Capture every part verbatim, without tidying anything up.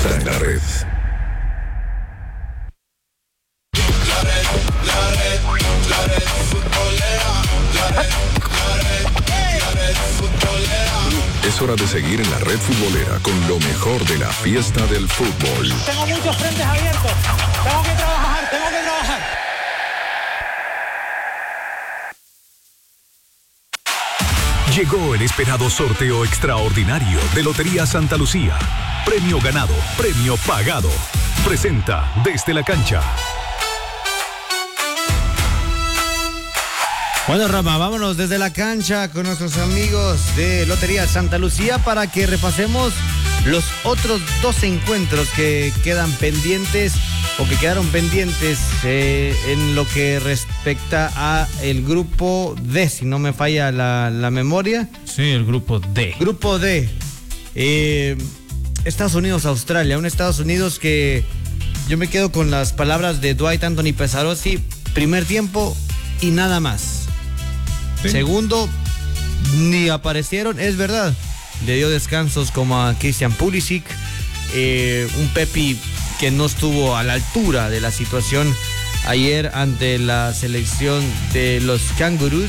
está en la red. La red, la red, la red futbolera, la red, la red, la red futbolera. Es hora de seguir en la red futbolera con lo mejor de la fiesta del fútbol. Tengo muchos frentes abiertos. Tengo que trabajar, tengo que trabajar. Llegó el esperado sorteo extraordinario de Lotería Santa Lucía. Premio ganado, premio pagado. Presenta Desde la Cancha. Bueno, Rama, vámonos desde la cancha con nuestros amigos de Lotería Santa Lucía para que repasemos los otros dos encuentros que quedan pendientes o que quedaron pendientes eh, en lo que respecta a el grupo D, si no me falla la, la memoria. Sí, el grupo D. Grupo D. Eh, Estados Unidos-Australia, un Estados Unidos que yo me quedo con las palabras de Dwight Anthony Pesarossi, primer tiempo y nada más. Sí. Segundo, ni aparecieron, es verdad. Le dio descansos como a Christian Pulisic, eh, un Pepi que no estuvo a la altura de la situación ayer ante la selección de los Kangaroos,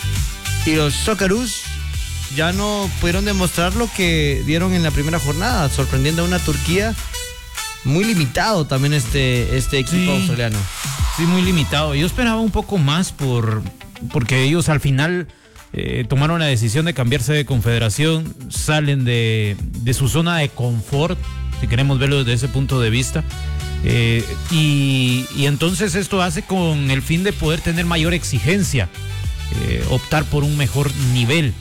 y los Socceroos ya no pudieron demostrar lo que dieron en la primera jornada, sorprendiendo a una Turquía muy limitado también este, este equipo sí, australiano. Sí, muy limitado. Yo esperaba un poco más por porque ellos al final eh, tomaron la decisión de cambiarse de confederación, salen de, de su zona de confort, si queremos verlo desde ese punto de vista, eh, y, y entonces esto hace con el fin de poder tener mayor exigencia, eh, optar por un mejor nivel,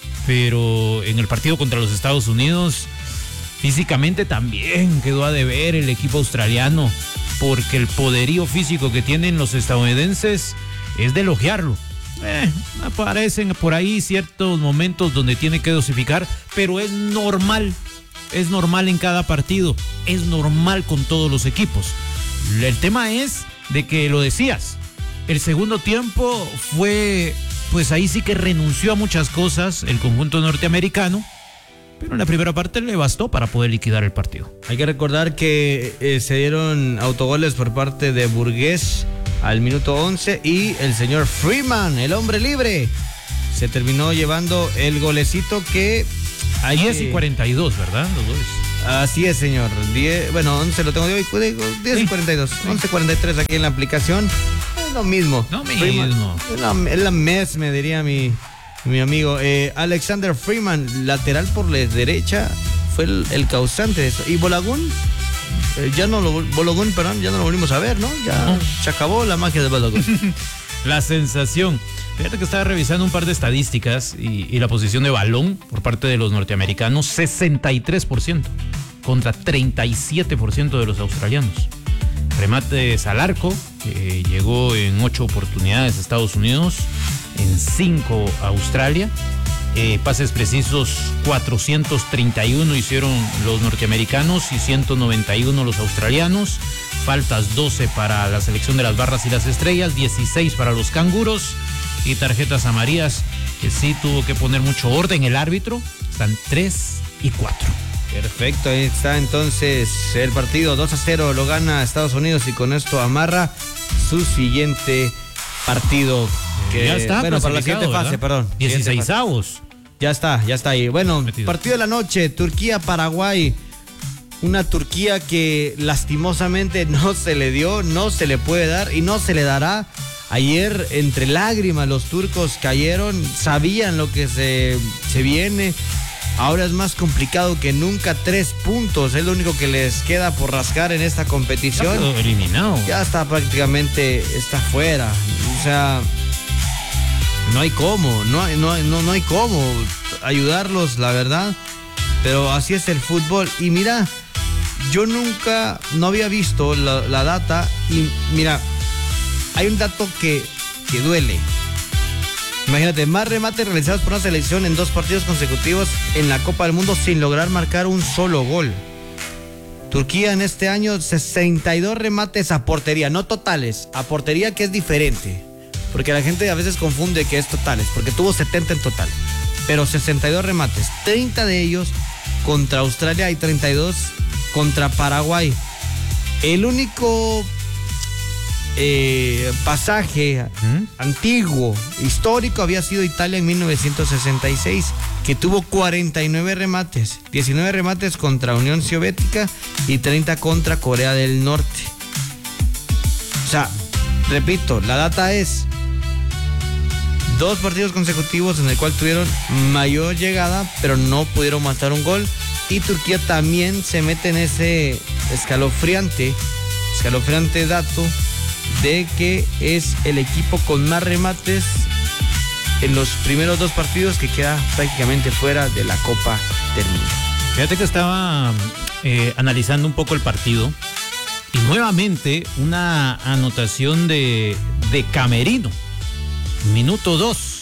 pero en el partido contra los Estados Unidos físicamente también quedó a deber el equipo australiano, porque el poderío físico que tienen los estadounidenses es de elogiarlo. Eh, aparecen por ahí ciertos momentos donde tiene que dosificar, pero es normal, es normal en cada partido, es normal con todos los equipos. El tema es de que lo decías, el segundo tiempo fue, pues ahí sí que renunció a muchas cosas el conjunto norteamericano, pero en la primera parte le bastó para poder liquidar el partido. Hay que recordar que eh, se dieron autogoles por parte de Burgués al minuto once y el señor Freeman, el hombre libre, se terminó llevando el golecito que... Hay diez y cuarenta y dos, ¿verdad? Los goles. Así es, señor. diez, bueno, once lo tengo de hoy, diez y cuarenta y dos. Sí. once cuarenta y tres aquí en la aplicación. Es lo mismo. No Freeman, mismo. Es la, es la mes, me diría mi, mi amigo. Eh, Alexander Freeman, lateral por la derecha, fue el, el causante de eso. Y Balogun... Eh, ya no lo, Balogun, perdón, ya no lo volvimos a ver, ¿no? Ya no. Se acabó la magia de Balogun. La sensación. Fíjate que estaba revisando un par de estadísticas y, y la posición de balón por parte de los norteamericanos, sesenta y tres por ciento contra treinta y siete por ciento de los australianos. Remates al arco, que llegó en ocho oportunidades a Estados Unidos, en cinco a Australia. Eh, pases precisos cuatrocientos treinta y uno hicieron los norteamericanos y ciento noventa y uno los australianos. Faltas doce para la selección de las barras y las estrellas, dieciséis para los canguros, y tarjetas amarillas que sí tuvo que poner mucho orden el árbitro, están tres y cuatro. Perfecto, ahí está entonces el partido. Dos a cero lo gana Estados Unidos y con esto amarra su siguiente partido. Que, ya está, bueno, para la siguiente fase, ¿verdad? perdón. dieciseisavos. Ya está, ya está ahí. Bueno, Metido. Partido de la noche, Turquía-Paraguay. Una Turquía que lastimosamente no se le dio, no se le puede dar y no se le dará. Ayer, entre lágrimas, los turcos cayeron, sabían lo que se, se viene. Ahora es más complicado que nunca. Tres puntos es lo único que les queda por rascar en esta competición. Ya quedó eliminado. Ya está prácticamente, está fuera. O sea, no hay cómo, no hay, no, no, no hay cómo ayudarlos, la verdad. Pero así es el fútbol. Y mira, yo nunca, no había visto la, la data. Y mira, hay un dato que, que duele. Imagínate, más remates realizados por una selección en dos partidos consecutivos en la Copa del Mundo sin lograr marcar un solo gol. Turquía en este año, sesenta y dos remates a portería, no totales, a portería, que es diferente. Porque la gente a veces confunde que es totales, porque tuvo setenta en total. Pero sesenta y dos remates, treinta de ellos contra Australia y treinta y dos contra Paraguay. El único eh, pasaje ¿Mm? antiguo, histórico, había sido Italia en mil novecientos sesenta y seis, que tuvo cuarenta y nueve remates, diecinueve remates contra Unión Soviética y treinta contra Corea del Norte. O sea, repito, la data es dos partidos consecutivos en el cual tuvieron mayor llegada, pero no pudieron matar un gol. Y Turquía también se mete en ese escalofriante, escalofriante dato de que es el equipo con más remates en los primeros dos partidos, que queda prácticamente fuera de la Copa del Mundo. Fíjate que estaba eh, analizando un poco el partido y nuevamente una anotación de, de Camerino. Minuto dos.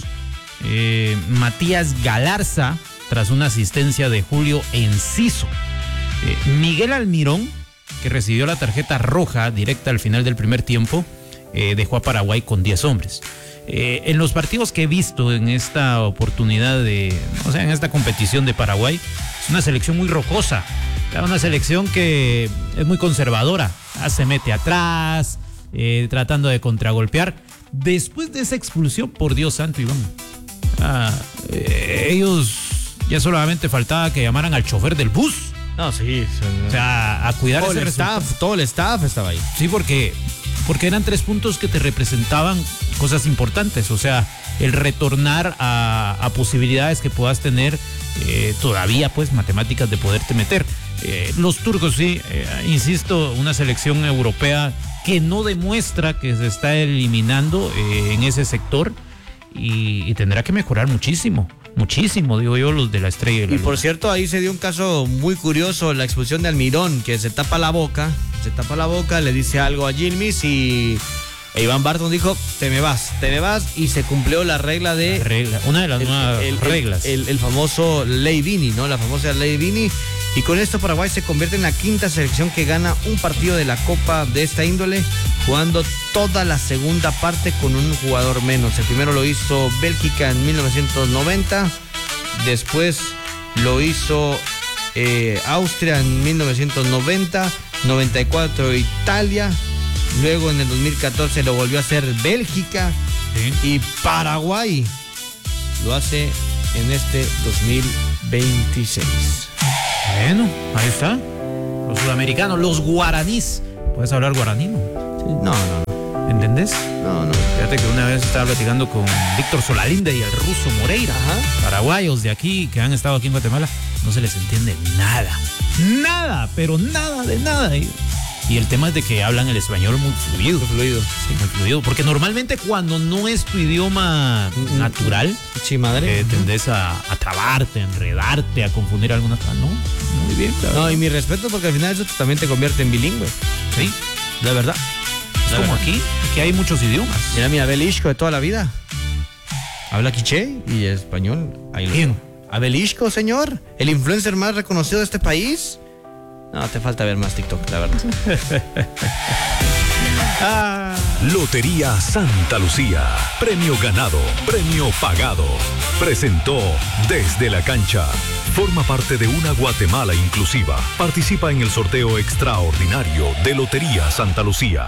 Eh, Matías Galarza, tras una asistencia de Julio Enciso. Eh, Miguel Almirón, que recibió la tarjeta roja directa al final del primer tiempo, eh, dejó a Paraguay con diez hombres. Eh, en los partidos que he visto en esta oportunidad de, o sea, en esta competición de Paraguay, es una selección muy rocosa, una selección que es muy conservadora, ah, se mete atrás, eh, tratando de contragolpear. Después de esa expulsión, por Dios santo, Iván, ah, eh, ellos ya solamente faltaba que llamaran al chofer del bus. No, sí. O sea, a cuidar todo ese el resultado. staff, todo el staff estaba ahí. Sí, porque, porque eran tres puntos que te representaban cosas importantes. O sea, el retornar a, a posibilidades que puedas tener eh, todavía, pues, matemáticas de poderte meter. Eh, los turcos, sí, eh, insisto, una selección europea que no demuestra que se está eliminando eh, en ese sector y, y tendrá que mejorar muchísimo. Muchísimo, digo yo, los de la Estrella. Y, la y por cierto, ahí se dio un caso muy curioso, la expulsión de Almirón, que se tapa la boca, se tapa la boca, le dice algo a Yilmaz y e Iván Barton dijo, te me vas, te me vas, y se cumplió la regla de... La regla, una de las el, nuevas el, reglas. El, el, el famoso Ley Vini, ¿no? La famosa Ley Vini. Y con esto Paraguay se convierte en la quinta selección que gana un partido de la Copa de esta índole, jugando toda la segunda parte con un jugador menos. El primero lo hizo Bélgica en mil novecientos noventa, después lo hizo eh, Austria en mil novecientos noventa, noventa y cuatro Italia, luego en el dos mil catorce lo volvió a hacer Bélgica, sí. Y Paraguay lo hace en este dos mil veintiséis. Bueno, ahí está. Los sudamericanos, los guaraníes. ¿Puedes hablar guaraní? No, no, no. ¿Entendés? No, no. Fíjate que una vez estaba platicando con Víctor Solalinde y el ruso Moreira, ajá, paraguayos de aquí que han estado aquí en Guatemala. No se les entiende nada. Nada, pero nada de nada. Y, y el tema es de que hablan el español muy fluido. Muy fluido. Sí, muy fluido. Porque normalmente cuando no es tu idioma mm, natural, sí, madre. Eh, tendés a, a trabarte, a enredarte, a confundir algunas cosas. No, muy bien. Claro. No, y mi respeto, porque al final eso también te convierte en bilingüe. Sí, de verdad. Es de como verdad. aquí, aquí hay muchos idiomas. Mira, mi Abel Ishko de toda la vida. Habla quiché y español. Ahí ¿Quién? Lo... Abel Ishko, señor. El influencer más reconocido de este país. No, te falta ver más TikTok, la verdad. ah. Lotería Santa Lucía. Premio ganado, premio pagado. Presentó Desde la Cancha. Forma parte de una Guatemala inclusiva. Participa en el sorteo extraordinario de Lotería Santa Lucía.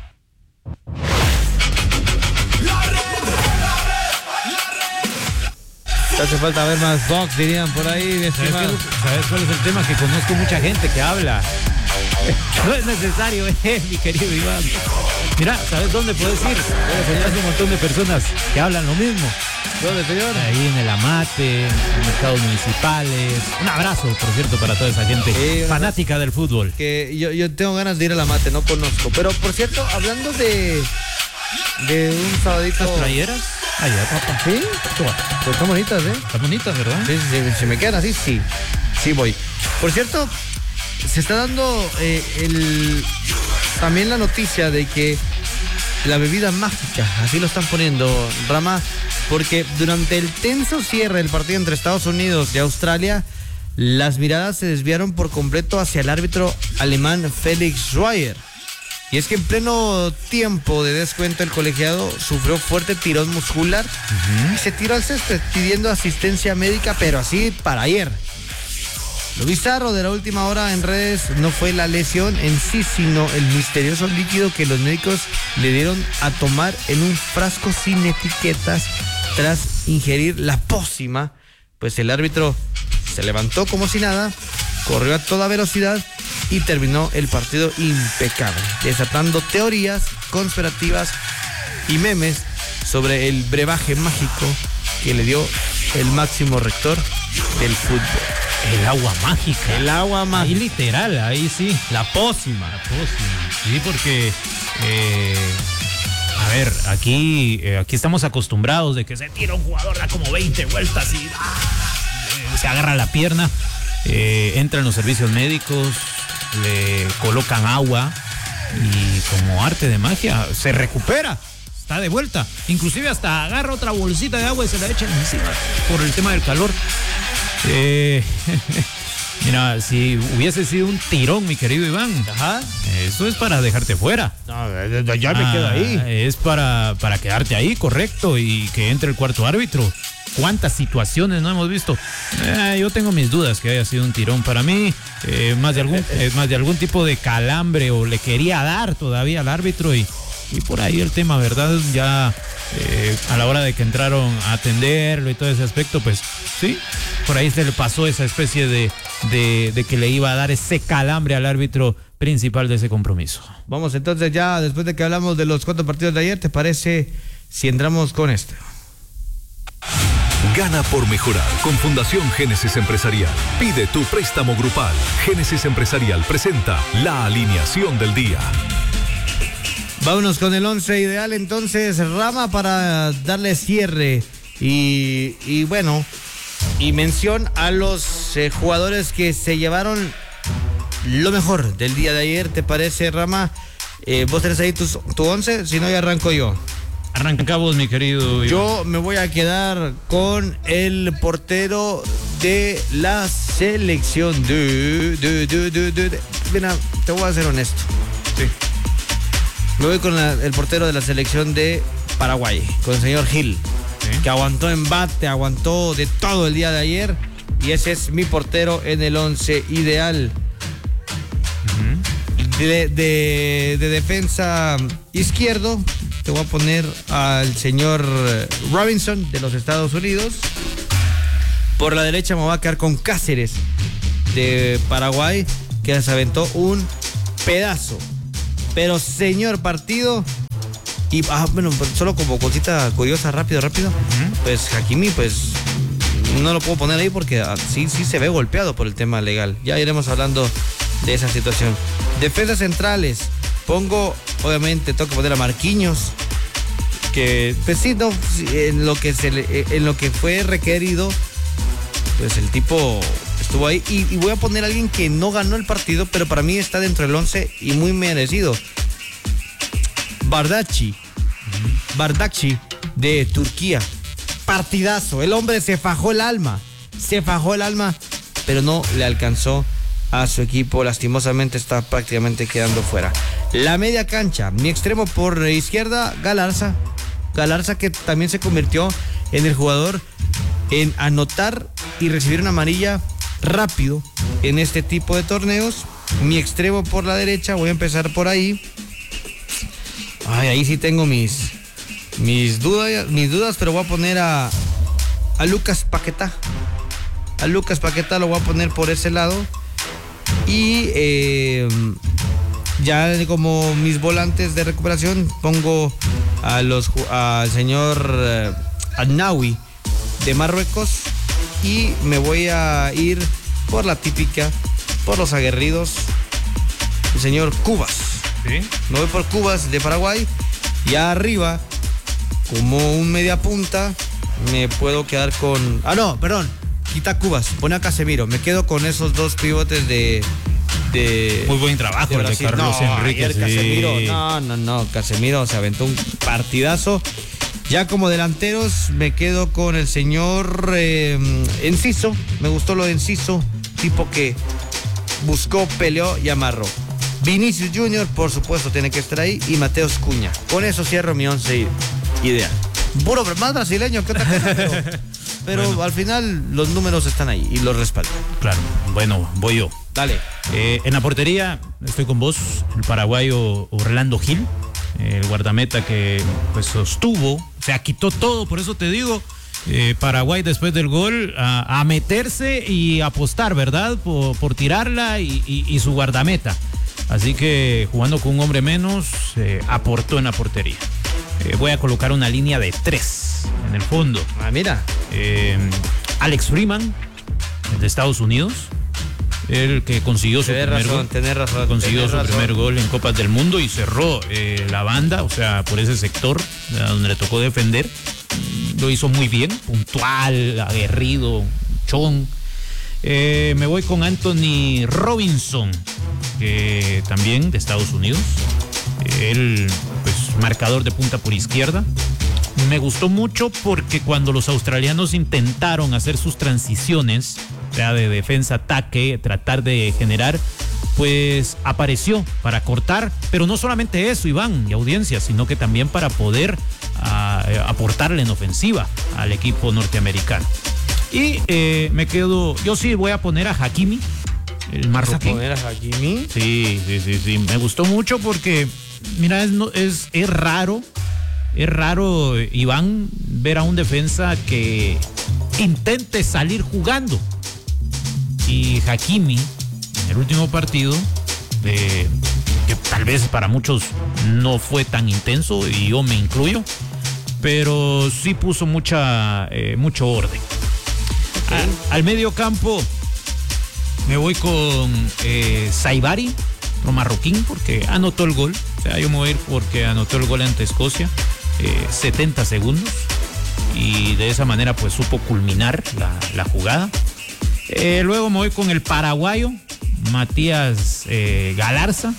Te hace falta ver más box, dirían por ahí, mi ¿Sabes, estimado. qué, ¿Sabes cuál es el tema? Que conozco mucha gente que habla. No es necesario, eh, mi querido Iván. Mira, ¿sabes dónde puedes ir? Hay un montón de personas que hablan lo mismo. ¿Dónde, señor? Ahí en el Amate, en mercados municipales. Un abrazo, por cierto, para toda esa gente sí, fanática del fútbol. Que yo, yo tengo ganas de ir a la Mate, no conozco. Pero, por cierto, hablando de de un sabadito... ¿Las playeras? Ah, ya, papá. ¿Sí? Pues están bonitas, ¿eh? Están bonitas, ¿verdad? Sí, sí, sí, si me quedan así, sí. Sí voy. Por cierto, se está dando eh, el también la noticia de que la bebida mágica, así lo están poniendo, Rama, porque durante el tenso cierre del partido entre Estados Unidos y Australia, las miradas se desviaron por completo hacia el árbitro alemán Felix Schweier. Y es que en pleno tiempo de descuento el colegiado sufrió fuerte tirón muscular uh-huh. y se tiró al césped pidiendo asistencia médica, pero así para ayer. Lo bizarro de la última hora en redes no fue la lesión en sí, sino el misterioso líquido que los médicos le dieron a tomar en un frasco sin etiquetas tras ingerir la pócima. Pues el árbitro se levantó como si nada, corrió a toda velocidad y terminó el partido impecable, desatando teorías conspirativas y memes sobre el brebaje mágico que le dio el máximo rector del fútbol. El agua mágica. El agua mágica. Ahí literal, ahí sí. La pócima. La pócima. Sí, porque, eh, a ver, aquí, eh, aquí estamos acostumbrados de que se tira un jugador, da como veinte vueltas y ah, eh, se agarra la pierna, eh, entran los servicios médicos, le colocan agua y como arte de magia se recupera. Está de vuelta, inclusive hasta agarra otra bolsita de agua y se la echa encima por el tema del calor. Eh, mira, si hubiese sido un tirón, mi querido Iván, Ajá. eso es para dejarte fuera. No, ya me Ah, quedo ahí. Es para, para quedarte ahí, correcto, y que entre el cuarto árbitro. ¿Cuántas situaciones no hemos visto? Eh, yo tengo mis dudas que haya sido un tirón. Para mí, eh, más, de algún, eh, más de algún tipo de calambre o le quería dar todavía al árbitro y, y por ahí el tema, ¿verdad? Ya eh, a la hora de que entraron a atenderlo y todo ese aspecto, pues sí, por ahí se le pasó esa especie de, de, de que le iba a dar ese calambre al árbitro principal de ese compromiso. Vamos entonces ya, después de que hablamos de los cuatro partidos de ayer, ¿te parece si entramos con esto? Gana por mejorar con Fundación Génesis Empresarial. Pide tu préstamo grupal. Génesis Empresarial presenta la alineación del día. Vámonos con el once ideal entonces, Rama, para darle cierre y, y bueno, y mención a los eh, jugadores que se llevaron lo mejor del día de ayer. ¿Te parece, Rama? Eh, ¿Vos tenés ahí tus, tu once? Si no, ya arranco yo. Arrancamos, mi querido. Yo me voy a quedar con el portero de la selección de... de, de, de, de, de. Mira, te voy a ser honesto. Sí. Me voy con la, el portero de la selección de Paraguay, con el señor Gil, Sí. que aguantó embate, aguantó de todo el día de ayer, y ese es mi portero en el once ideal. Uh-huh. de, de, de defensa izquierdo, te voy a poner al señor Robinson de los Estados Unidos. Por la derecha me voy a quedar con Cáceres de Paraguay, que se aventó un pedazo. Pero señor partido. Y ah, bueno, solo como cosita curiosa, rápido, rápido. Uh-huh. Pues Hakimi, pues no lo puedo poner ahí porque ah, sí, sí se ve golpeado por el tema legal. Ya iremos hablando de esa situación. Defensas centrales. Pongo, obviamente, tengo que poner a Marquinhos. Que, pues sí, no, en lo que se le, en lo que fue requerido, pues el tipo estuvo ahí. Y, y voy a poner a alguien que no ganó el partido, pero para mí está dentro del once y muy merecido. Bardakçi. Bardakçi de Turquía. Partidazo. El hombre se fajó el alma. Se fajó el alma, pero no le alcanzó a su equipo. Lastimosamente está prácticamente quedando fuera. La media cancha. Mi extremo por izquierda, Galarza. Galarza, que también se convirtió en el jugador en anotar y recibir una amarilla rápido en este tipo de torneos. Mi extremo por la derecha, voy a empezar por ahí. Ay, ahí sí tengo mis mis dudas, mis dudas, pero voy a poner a a Lucas Paquetá. A Lucas Paquetá lo voy a poner por ese lado. Y eh, ya como mis volantes de recuperación pongo a los al señor eh, Adnaoui de Marruecos, y me voy a ir por la típica, por los aguerridos, el señor Cubas. ¿Sí? Me voy por Cubas de Paraguay. Y arriba, como un media punta, me puedo quedar con... Ah, no, perdón. Quita Cubas, pone a Casemiro. Me quedo con esos dos pivotes de... de Muy buen trabajo de el de Carlos no, Enrique. ayer Sí. Casemiro, no, no, no. Casemiro se aventó un partidazo. Ya como delanteros me quedo con el señor eh, Enciso. Me gustó lo de Enciso. Tipo que buscó, peleó y amarró. Vinicius Junior, por supuesto, tiene que estar ahí. Y Mateus Cunha. Con eso cierro mi once ideal. Puro más brasileño que otra cosa. Pero, pero bueno. al final los números están ahí y los respaldan. Claro, bueno, voy yo. Dale. Eh, en la portería estoy con vos, el paraguayo Orlando Gil, el guardameta que pues sostuvo, o sea, quitó todo, por eso te digo, eh, Paraguay después del gol a, a meterse y apostar, ¿verdad? Por, por tirarla y, y, y su guardameta. Así que jugando con un hombre menos, eh, aportó en la portería. Eh, voy a colocar una línea de tres en el fondo. Ah, mira. Eh, Alex Freeman, de Estados Unidos, el que consiguió su Tenés primer razón, gol. tenés razón. Consiguió tenés su razón. primer gol en Copas del Mundo y cerró eh, la banda, o sea, por ese sector eh, donde le tocó defender. Lo hizo muy bien, puntual, aguerrido, chon. Eh, me voy con Anthony Robinson, que también de Estados Unidos. Él, pues, marcador de punta por izquierda. Me gustó mucho porque cuando los australianos intentaron hacer sus transiciones, o sea, de defensa-ataque, tratar de generar, pues apareció para cortar, pero no solamente eso, Iván y audiencia, sino que también para poder a, aportarle en ofensiva al equipo norteamericano. Y eh, me quedo, yo sí voy a poner a Hakimi, el marroquí. ¿Poner a Hakimi? Sí, sí, sí, sí, me gustó mucho porque, mira, es, no, es, es raro. Es raro, Iván, ver a un defensa que intente salir jugando. Y Hakimi, en el último partido, eh, que tal vez para muchos no fue tan intenso, y yo me incluyo, pero sí puso mucha, eh, mucho orden. Okay. A, al medio campo me voy con eh, Saibari, otro marroquín, porque anotó el gol. O sea, yo me voy a ir porque anotó el gol ante Escocia. Eh, setenta segundos y de esa manera pues supo culminar la, la jugada. Eh, luego me voy con el paraguayo Matías eh, Galarza,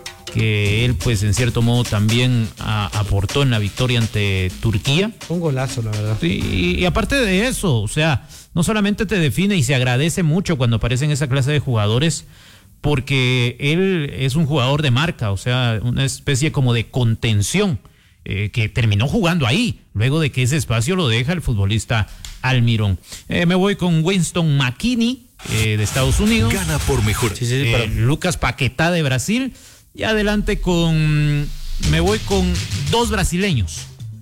que él pues en cierto modo también a, aportó en la victoria ante Turquía. Un golazo, la verdad. Sí, y, y aparte de eso, o sea, no solamente te define y se agradece mucho cuando aparecen esa clase de jugadores, porque él es un jugador de marca, o sea, una especie como de contención. Eh, que terminó jugando ahí, luego de que ese espacio lo deja el futbolista Almirón. Eh, me voy con Winston McKennie, eh, de Estados Unidos. Gana por mejor. Sí, sí, sí, Eh, para... Lucas Paquetá de Brasil. Y adelante con... Me voy con dos brasileños.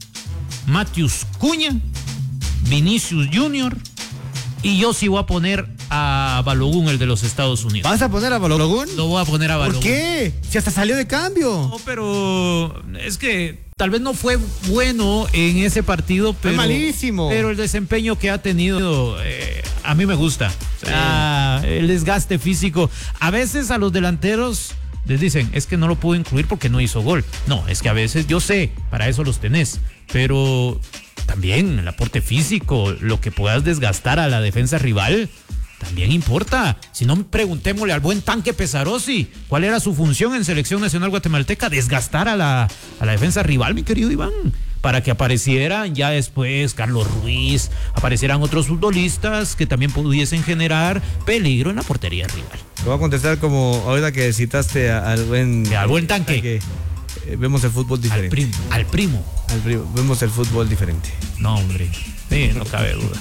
Matheus Cunha, Vinicius Junior. Y yo sí voy a poner a Balogun, el de los Estados Unidos. ¿Vas a poner a Balogun? Lo voy a poner a Balogun. ¿Por qué? Si hasta salió de cambio. No, pero es que tal vez no fue bueno en ese partido, pero... Fue malísimo. Pero el desempeño que ha tenido, eh, a mí me gusta. O sea, sí. El desgaste físico. A veces a los delanteros les dicen, es que no lo puedo incluir porque no hizo gol. No, es que a veces, yo sé, para eso los tenés, pero también el aporte físico, lo que puedas desgastar a la defensa rival, también importa. Si no, preguntémosle al buen Tanque Pesarossi cuál era su función en Selección Nacional Guatemalteca: desgastar a la, a la defensa rival, mi querido Iván, para que aparecieran ya después Carlos Ruiz, aparecieran otros futbolistas que también pudiesen generar peligro en la portería rival. Lo voy a contestar como ahorita que citaste al buen... Al buen Tanque. Que, eh, vemos el fútbol diferente. Al primo. Al primo. Al primo. Vemos el fútbol diferente. No, hombre. Sí, no cabe duda.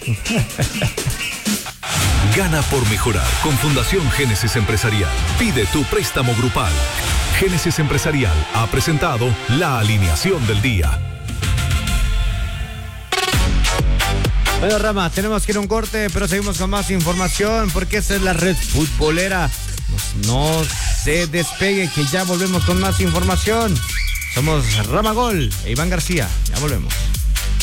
Gana por mejorar con Fundación Génesis Empresarial. Pide tu préstamo grupal. Génesis Empresarial ha presentado la alineación del día. Bueno, Rama, tenemos que ir a un corte, pero seguimos con más información porque esa es la red futbolera. No, no se despegue, que ya volvemos con más información. Somos Rama Gol e Iván García. Ya volvemos.